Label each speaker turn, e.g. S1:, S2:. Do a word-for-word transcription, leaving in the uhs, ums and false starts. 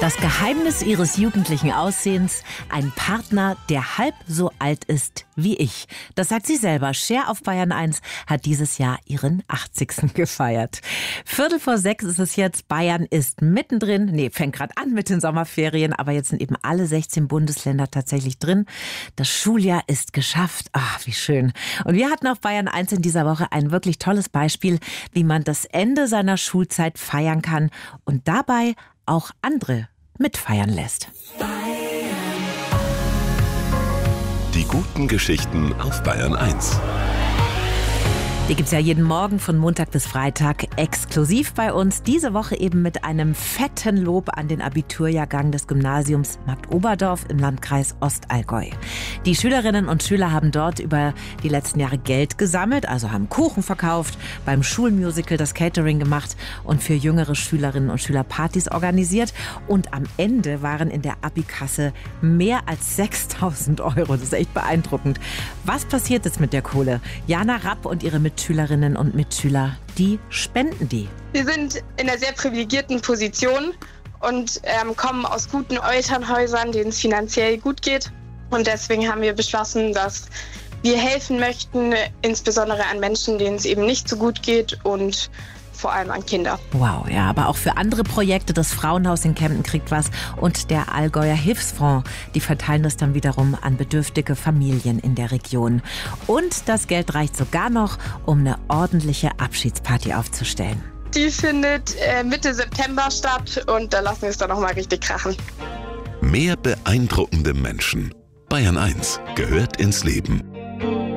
S1: Das Geheimnis ihres jugendlichen Aussehens, ein Partner, der halb so alt ist wie ich. Das sagt sie selber. Cher auf Bayern eins hat dieses Jahr ihren achtzigsten gefeiert. Viertel vor sechs ist es jetzt. Bayern ist mittendrin. Nee, fängt gerade an mit den Sommerferien, aber jetzt sind eben alle sechzehn Bundesländer tatsächlich drin. Das Schuljahr ist geschafft. Ach, wie schön. Und wir hatten auf Bayern eins in dieser Woche ein wirklich tolles Beispiel, wie man das Ende seiner Schulzeit feiern kann und dabei auch andere mitfeiern lässt.
S2: Die guten Geschichten auf Bayern eins.
S1: Die gibt's ja jeden Morgen von Montag bis Freitag exklusiv bei uns. Diese Woche eben mit einem fetten Lob an den Abiturjahrgang des Gymnasiums Marktoberdorf im Landkreis Ostallgäu. Die Schülerinnen und Schüler haben dort über die letzten Jahre Geld gesammelt, also haben Kuchen verkauft, beim Schulmusical das Catering gemacht und für jüngere Schülerinnen und Schüler Partys organisiert. Und am Ende waren in der Abikasse mehr als sechstausend Euro. Das ist echt beeindruckend. Was passiert jetzt mit der Kohle? Jana Rapp und ihre Mitschülerinnen und Mitschüler, die spenden die.
S3: Wir sind in einer sehr privilegierten Position und ähm, kommen aus guten Elternhäusern, denen es finanziell gut geht. Und deswegen haben wir beschlossen, dass wir helfen möchten, insbesondere an Menschen, denen es eben nicht so gut geht und vor allem an Kinder.
S1: Wow, ja, aber auch für andere Projekte. Das Frauenhaus in Kempten kriegt was und der Allgäuer Hilfsfonds, die verteilen das dann wiederum an bedürftige Familien in der Region. Und das Geld reicht sogar noch, um eine ordentliche Abschiedsparty aufzustellen.
S3: Die findet äh, Mitte September statt und da lassen wir es dann nochmal richtig krachen.
S2: Mehr beeindruckende Menschen. Bayern eins gehört ins Leben.